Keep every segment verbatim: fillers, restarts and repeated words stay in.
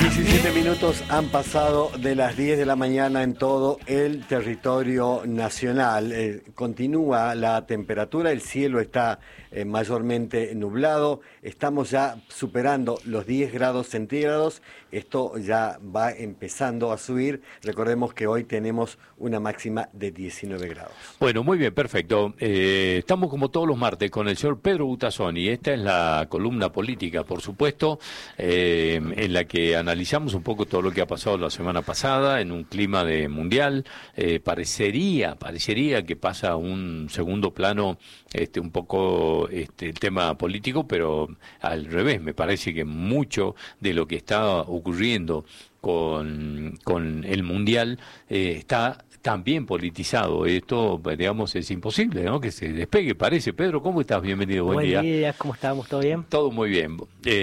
diecisiete minutos han pasado de las diez de la mañana en todo el territorio nacional. Eh, continúa la temperatura, el cielo está eh, mayormente nublado. Estamos ya superando los diez grados centígrados. Esto ya va empezando a subir. Recordemos que hoy tenemos una máxima de diecinueve grados. Bueno, muy bien, perfecto. Eh, estamos como todos los martes con el señor Pedro Butazoni. Esta es la columna política, por supuesto, eh, en la que analizamos un poco todo lo que ha pasado la semana pasada en un clima de mundial. Eh, parecería, parecería que pasa a un segundo plano este, un poco este, el tema político, pero al revés, me parece que mucho de lo que está ocurriendo con, con el mundial eh, está también politizado. Esto, digamos, es imposible, ¿no? Que se despegue, parece. Pedro, ¿cómo estás? Bienvenido, buen, buen día. Buen día, ¿cómo estamos? ¿Todo bien? Todo muy bien.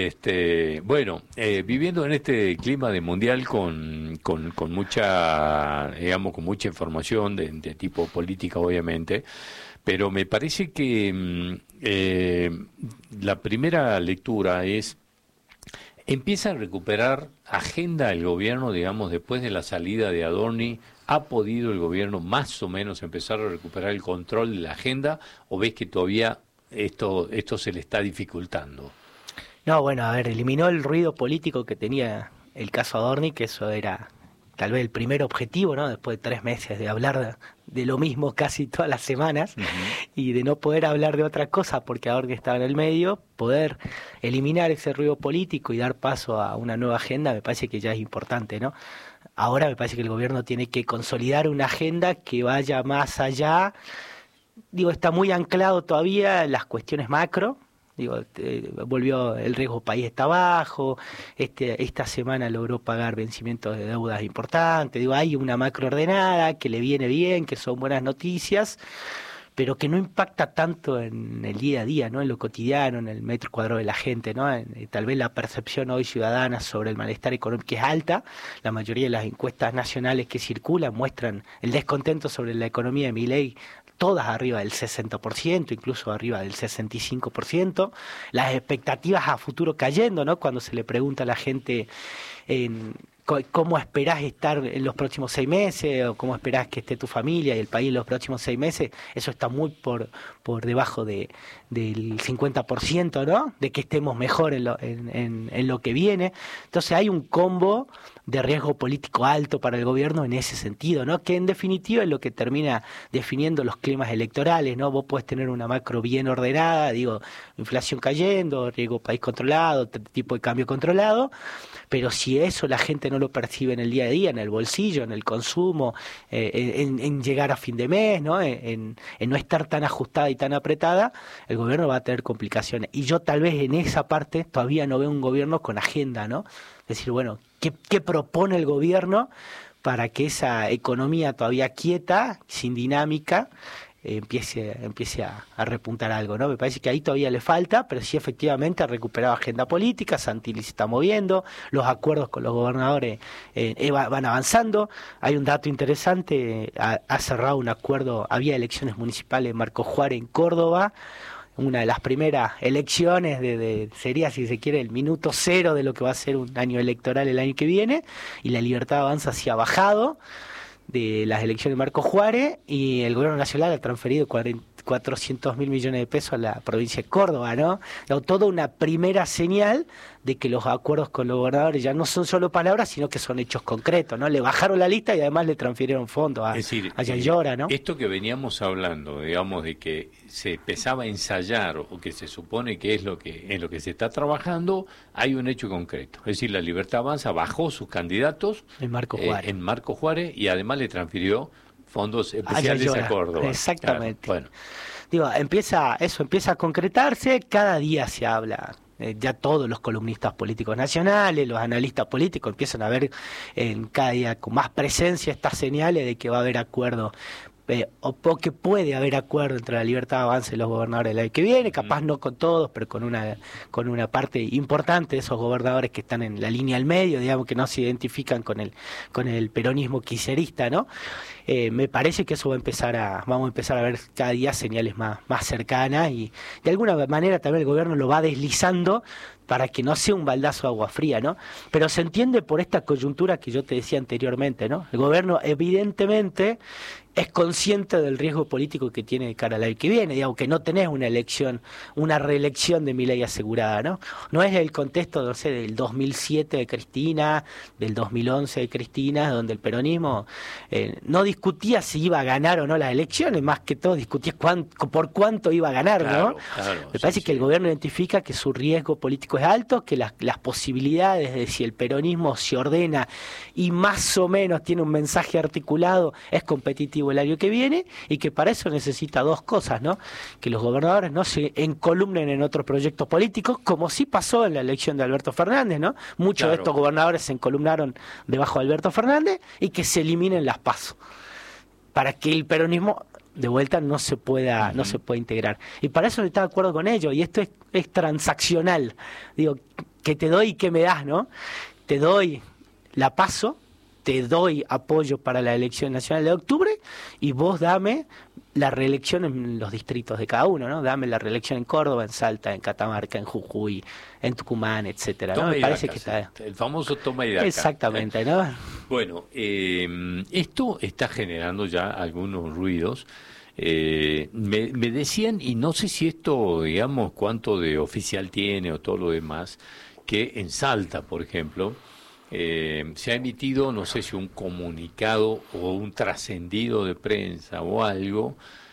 Este, bueno, eh, viviendo en este clima de mundial con, con, con mucha, digamos, con mucha información de, de tipo política, obviamente, pero me parece que eh, la primera lectura es: empieza a recuperar agenda el gobierno, digamos, después de la salida de Adorni. ¿Ha podido el gobierno más o menos empezar a recuperar el control de la agenda, o ves que todavía esto esto se le está dificultando? No, bueno, a ver, eliminó el ruido político que tenía el caso Adorni, que eso era tal vez el primer objetivo, ¿no? Después de tres meses de hablar de, de lo mismo casi todas las semanas, uh-huh. y de no poder hablar de otra cosa porque Adorni estaba en el medio, poder eliminar ese ruido político y dar paso a una nueva agenda, me parece que ya es importante, ¿no? Ahora me parece que el gobierno tiene que consolidar una agenda que vaya más allá. Digo, está muy anclado todavía en las cuestiones macro. Digo, eh, volvió, el riesgo país está bajo, este, esta semana logró pagar vencimientos de deudas importantes. Digo, hay una macro ordenada que le viene bien, que son buenas noticias, pero que no impacta tanto en el día a día, ¿no? En lo cotidiano, en el metro cuadrado de la gente, ¿no? En, eh, tal vez la percepción hoy ciudadana sobre el malestar económico es alta. La mayoría de las encuestas nacionales que circulan muestran el descontento sobre la economía de Milei, todas arriba del sesenta por ciento, incluso arriba del sesenta y cinco por ciento. Las expectativas a futuro cayendo, ¿no? Cuando se le pregunta a la gente en ¿cómo esperás estar en los próximos seis meses? ¿O cómo esperás que esté tu familia y el país en los próximos seis meses? Eso está muy por por debajo de del cincuenta por ciento, ¿no? De que estemos mejor en lo, en, en, en lo que viene. Entonces hay un combo de riesgo político alto para el gobierno en ese sentido, ¿no? Que en definitiva es lo que termina definiendo los climas electorales, ¿no? Vos podés tener una macro bien ordenada, digo, inflación cayendo, riesgo país controlado, tipo de cambio controlado, pero si eso la gente no lo percibe en el día a día, en el bolsillo, en el consumo, eh, en, en llegar a fin de mes, ¿no? En, en no estar tan ajustada y tan apretada, el gobierno va a tener complicaciones. Y yo tal vez en esa parte todavía no veo un gobierno con agenda, ¿no? Es decir, bueno, ¿qué, qué propone el gobierno para que esa economía todavía quieta, sin dinámica, empiece empiece a, a repuntar algo, ¿no? Me parece que ahí todavía le falta, pero sí efectivamente ha recuperado agenda política, Santilli se está moviendo, los acuerdos con los gobernadores eh, van avanzando. Hay un dato interesante, ha, ha cerrado un acuerdo, había elecciones municipales en Marcos Juárez en Córdoba, una de las primeras elecciones, de, de sería, si se quiere, el minuto cero de lo que va a ser un año electoral el año que viene, y la Libertad Avanza se ha bajado de las elecciones de Marcos Juárez, y el gobierno nacional ha transferido cuatrocientos mil millones de pesos a la provincia de Córdoba, ¿no? Toda una primera señal de que los acuerdos con los gobernadores ya no son solo palabras, sino que son hechos concretos, ¿no? Le bajaron la lista y además le transfirieron fondos a, es decir, a Yayora, ¿no? Esto que veníamos hablando, digamos, de que se empezaba a ensayar, o que se supone que es lo que en lo que se está trabajando, hay un hecho concreto. Es decir, la Libertad Avanza bajó sus candidatos en Marcos Juárez, eh, en Marcos Juárez, y además le transfirió fondos especiales a, a Córdoba. Exactamente. Claro, bueno. Digo, empieza, eso empieza a concretarse, cada día se habla. Eh, ya todos los columnistas políticos nacionales, los analistas políticos empiezan a ver en cada día con más presencia estas señales de que va a haber acuerdo, eh, o, o que puede haber acuerdo entre la Libertad Avanza y los gobernadores del año que viene, capaz no con todos, pero con una con una parte importante de esos gobernadores que están en la línea al medio, digamos, que no se identifican con el con el peronismo kirchnerista, ¿no? Eh, me parece que eso va a empezar a vamos a empezar a ver cada día señales más más cercanas, y de alguna manera también el gobierno lo va deslizando para que no sea un baldazo de agua fría, ¿no? Pero se entiende por esta coyuntura que yo te decía anteriormente, ¿no? El gobierno evidentemente es consciente del riesgo político que tiene de cara al año que viene, digamos que no tenés una elección, una reelección de Milei asegurada, ¿no? No es el contexto, no sé, del dos mil siete de Cristina, del dos mil once de Cristina, donde el peronismo eh, no discutía si iba a ganar o no las elecciones, más que todo discutía cuánto, por cuánto iba a ganar, claro, ¿no? Claro, Me parece sí, que sí. el gobierno identifica que su riesgo político es alto, que las, las posibilidades de si el peronismo se ordena y más o menos tiene un mensaje articulado, es competitivo el año que viene, y que para eso necesita dos cosas, ¿no? Que los gobernadores no se encolumnen en otros proyectos políticos, como sí pasó en la elección de Alberto Fernández, ¿no? Muchos Claro. de estos gobernadores se encolumnaron debajo de Alberto Fernández, y que se eliminen las PASO, para que el peronismo de vuelta no se pueda, uh-huh. no se pueda integrar. Y para eso está de acuerdo con ellos, y esto es, es transaccional. Digo, que te doy y que me das, ¿no? Te doy la PASO, te doy apoyo para la elección nacional de octubre, y vos dame la reelección en los distritos de cada uno, ¿no? Dame la reelección en Córdoba, en Salta, en Catamarca, en Jujuy, en Tucumán, etcétera, ¿no? Me parece que está... El famoso toma y daca. Exactamente, ¿no? Bueno, eh, esto está generando ya algunos ruidos. Eh, me, me decían, y no sé si esto, digamos, cuánto de oficial tiene o todo lo demás, que en Salta, por ejemplo, Eh, se ha emitido, no sé si un comunicado o un trascendido de prensa o algo,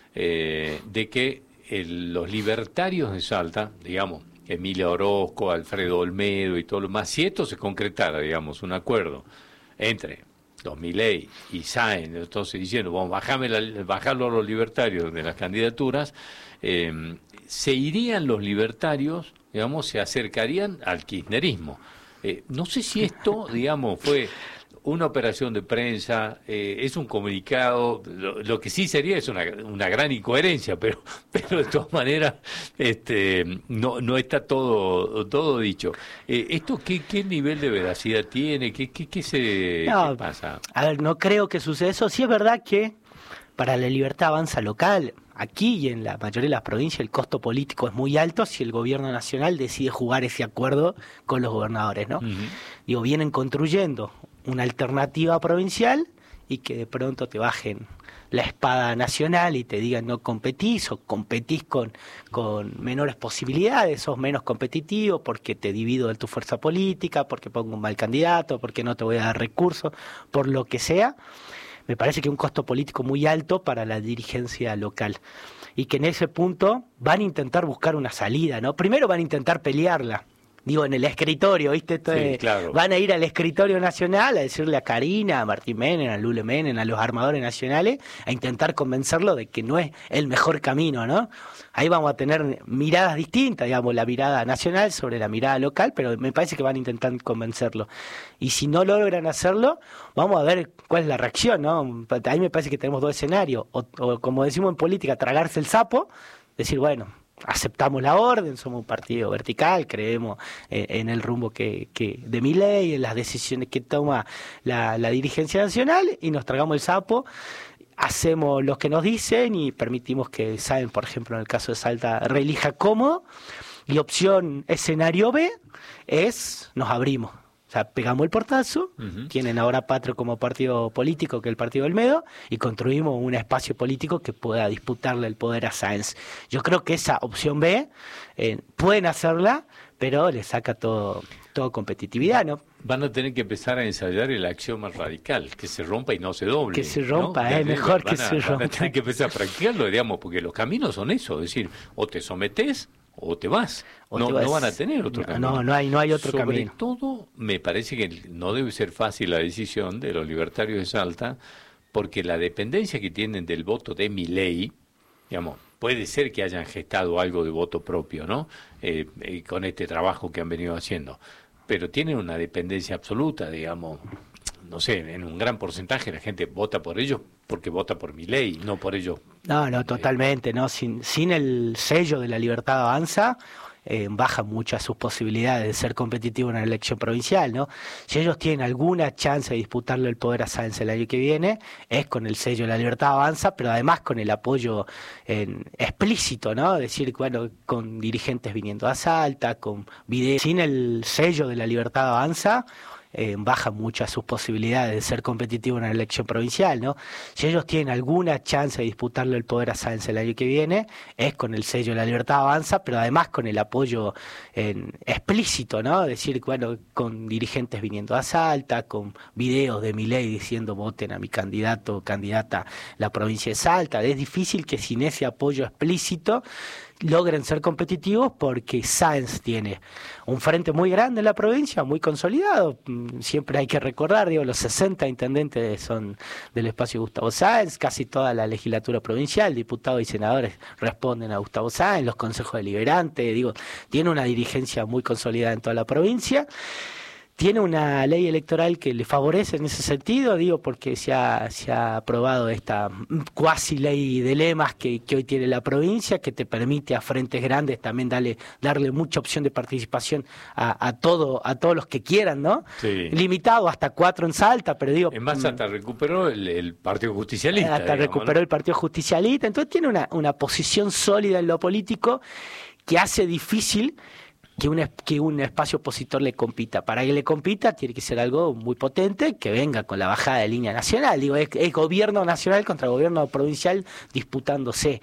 eh, de que el, los libertarios de Salta, digamos, Emilia Orozco, Alfredo Olmedo y todo lo más, si esto se concretara, digamos, un acuerdo entre Don Milei y Sáenz, entonces diciendo, vamos, bajame la, bajarlo a los libertarios de las candidaturas, eh, se irían los libertarios, digamos, se acercarían al kirchnerismo. Eh, no sé si esto, digamos, fue una operación de prensa, eh, es un comunicado, lo, lo que sí sería es una, una gran incoherencia, pero pero de todas maneras este, no no está todo todo dicho. Eh, ¿Esto qué, qué nivel de veracidad tiene? ¿Qué, qué, qué se no, qué pasa? A ver, no creo que suceda eso. Sí es verdad que para la Libertad Avanza local, aquí y en la mayoría de las provincias, el costo político es muy alto si el gobierno nacional decide jugar ese acuerdo con los gobernadores, ¿no? Uh-huh. Digo, vienen construyendo una alternativa provincial y que de pronto te bajen la espada nacional y te digan no competís, o competís con, con menores posibilidades, sos menos competitivo porque te divido de tu fuerza política, porque pongo un mal candidato, porque no te voy a dar recursos, por lo que sea. Me parece que es un costo político muy alto para la dirigencia local, y que en ese punto van a intentar buscar una salida, ¿no? Primero van a intentar pelearla, digo, en el escritorio, ¿viste? Esto sí, es, claro. Van a ir al escritorio nacional a decirle a Karina, a Martín Menem, a Lule Menem, a los armadores nacionales, a intentar convencerlo de que no es el mejor camino, ¿no? Ahí vamos a tener miradas distintas, digamos, la mirada nacional sobre la mirada local, pero me parece que van a intentar convencerlo. Y si no logran hacerlo, vamos a ver cuál es la reacción, ¿no? Ahí me parece que tenemos dos escenarios, o, o como decimos en política, tragarse el sapo, decir, bueno, aceptamos la orden, somos un partido vertical, creemos en, en el rumbo que, que de Milei, en las decisiones que toma la, la dirigencia nacional, y nos tragamos el sapo, hacemos lo que nos dicen y permitimos que Sáenz, por ejemplo, en el caso de Salta, reelija cómodo, y opción escenario B es nos abrimos. O sea, pegamos el portazo, uh-huh. Tienen ahora Patrio como partido político, que es el partido Olmedo, y construimos un espacio político que pueda disputarle el poder a Sáenz. Yo creo que esa opción B eh, pueden hacerla, pero le saca todo, todo competitividad, ¿no? Van a tener que empezar a ensayar el acción más radical, que se rompa y no se doble. Que se rompa, ¿no? es mejor van que a, se rompa. Van a tener que empezar a practicarlo, digamos, porque los caminos son eso, es decir, o te sometés o te vas. O no, te vas. no van a tener otro no, camino. No, no hay, no hay otro Sobre camino. Sobre todo, me parece que no debe ser fácil la decisión de los libertarios de Salta, porque la dependencia que tienen del voto de Milei, digamos, puede ser que hayan gestado algo de voto propio, ¿no? Eh, eh, con este trabajo que han venido haciendo. Pero tienen una dependencia absoluta, digamos, no sé, en un gran porcentaje la gente vota por ellos porque vota por Milei, no por ellos. No, no, totalmente, ¿no? Sin, sin el sello de la Libertad Avanza, eh, bajan mucho sus posibilidades de ser competitivos en la elección provincial, ¿no? Si ellos tienen alguna chance de disputarle el poder a Sáenz el año que viene, es con el sello de La Libertad Avanza, pero además con el apoyo en, explícito, ¿no? Es decir, bueno, con dirigentes viniendo a Salta, con videos. Sin el sello de La Libertad Avanza, Eh, bajan mucho sus posibilidades de ser competitivos en la elección provincial, ¿no? Si ellos tienen alguna chance de disputarle el poder a Sáenz el año que viene, es con el sello de La Libertad Avanza, pero además con el apoyo en, explícito, ¿no? Es decir, bueno, con dirigentes viniendo a Salta, con videos de Milei diciendo voten a mi candidato o candidata la provincia de Salta. Es difícil que sin ese apoyo explícito logren ser competitivos, porque Sáenz tiene un frente muy grande en la provincia, muy consolidado. Siempre hay que recordar, digo, los sesenta intendentes son del espacio Gustavo Sáenz, casi toda la legislatura provincial, diputados y senadores responden a Gustavo Sáenz, los consejos deliberantes, digo, tiene una dirigencia muy consolidada en toda la provincia. Tiene una ley electoral que le favorece en ese sentido, digo, porque se ha, se ha aprobado esta cuasi ley de lemas que, que hoy tiene la provincia, que te permite a frentes grandes también darle, darle mucha opción de participación a, a todo, a todos los que quieran, ¿no? Sí. Limitado hasta cuatro en Salta, pero digo... Es más, hasta recuperó el, el Partido Justicialista. Hasta digamos, recuperó ¿no? el Partido Justicialista, entonces tiene una, una posición sólida en lo político que hace difícil que un, que un espacio opositor le compita. Para que le compita tiene que ser algo muy potente, que venga con la bajada de línea nacional. Digo, es, es gobierno nacional contra gobierno provincial disputándose.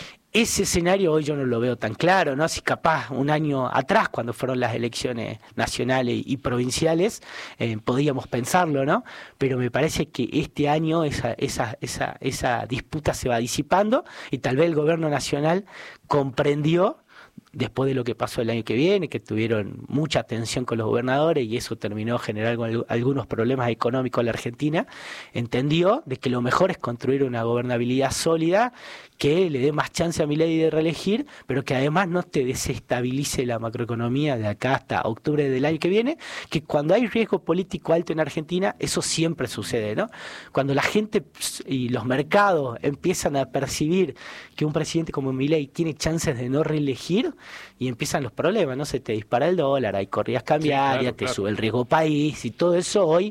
Ese escenario hoy yo no lo veo tan claro, ¿no? Si capaz un año atrás, cuando fueron las elecciones nacionales y provinciales, eh, podíamos pensarlo, ¿no? Pero me parece que este año esa, esa, esa, esa disputa se va disipando y tal vez el gobierno nacional comprendió, después de lo que pasó el año que viene, que tuvieron mucha tensión con los gobernadores y eso terminó generando algunos problemas económicos en la Argentina, entendió de que lo mejor es construir una gobernabilidad sólida que le dé más chance a Milei de reelegir, pero que además no te desestabilice la macroeconomía de acá hasta octubre del año que viene, que cuando hay riesgo político alto en Argentina, eso siempre sucede, ¿no? Cuando la gente y los mercados empiezan a percibir que un presidente como Milei tiene chances de no reelegir, y empiezan los problemas, ¿no? Se te dispara el dólar, hay corridas cambiarias, sí, claro, te claro. sube el riesgo país, y todo eso hoy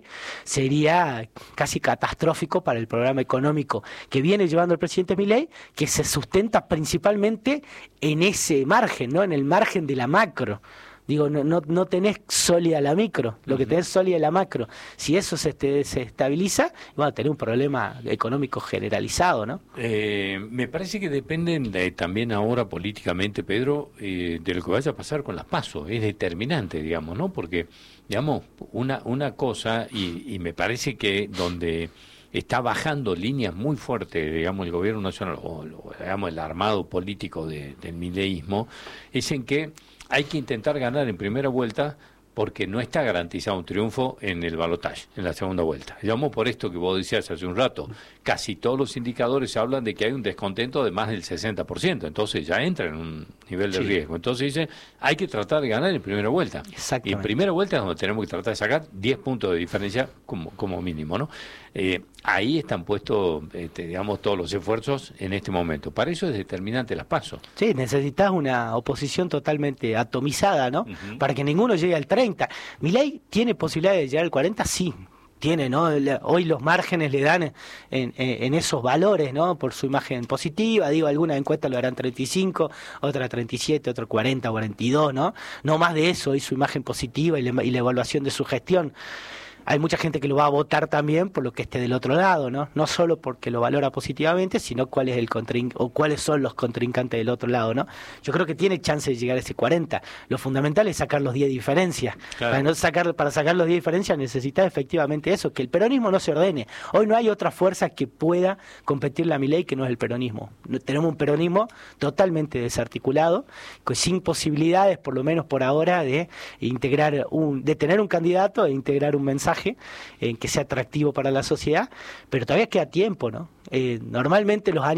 sería casi catastrófico para el programa económico que viene llevando el presidente Milei, que se sustenta principalmente en ese margen, ¿no? En el margen de la macro. Digo, no, no, no tenés sólida la micro, lo uh-huh. que tenés sólida la macro. Si eso se, te, se estabiliza, bueno, tenés un problema económico generalizado, ¿no? Eh, me parece que dependen de, también ahora políticamente, Pedro, eh, de lo que vaya a pasar con las PASO. Es determinante, digamos, ¿no? Porque, digamos, una, una cosa, y, y me parece que donde está bajando líneas muy fuertes, digamos, el gobierno nacional, o, o digamos, el armado político de, del mileísmo, es en que hay que intentar ganar en primera vuelta porque no está garantizado un triunfo en el balotaje, en la segunda vuelta. Digamos, por esto que vos decías hace un rato, casi todos los indicadores hablan de que hay un descontento de más del sesenta por ciento, entonces ya entra en un nivel de sí. riesgo. Entonces dice, hay que tratar de ganar en primera vuelta. Y en primera vuelta es donde tenemos que tratar de sacar diez puntos de diferencia como, como mínimo, ¿no? Eh, ahí están puestos, este, digamos, todos los esfuerzos en este momento. Para eso es determinante las PASO. Sí, necesitas una oposición totalmente atomizada, ¿no? Uh-huh. Para que ninguno llegue al treinta. ¿Milei tiene posibilidad de llegar al cuarenta? Sí. Tiene, ¿no? Hoy los márgenes le dan en, en, en esos valores, ¿no? Por su imagen positiva, digo, algunas encuestas lo harán treinta y cinco, otra treinta y siete, otra cuarenta, cuarenta y dos, ¿no? No más de eso, y su imagen positiva y la, y la evaluación de su gestión. Hay mucha gente que lo va a votar también por lo que esté del otro lado, ¿no? No solo porque lo valora positivamente, sino cuál es el contrin- o cuáles son los contrincantes del otro lado, ¿no? Yo creo que tiene chance de llegar a ese cuarenta. Lo fundamental es sacar los diez diferencias. Claro. Para no sacar para sacar los diez diferencias necesitas efectivamente eso, que el peronismo no se ordene. Hoy no hay otra fuerza que pueda competirle a Milei que no es el peronismo. Tenemos un peronismo totalmente desarticulado, sin posibilidades, por lo menos por ahora, de integrar un, de tener un candidato e integrar un mensaje en que sea atractivo para la sociedad, pero todavía queda tiempo, ¿no? Eh, normalmente los años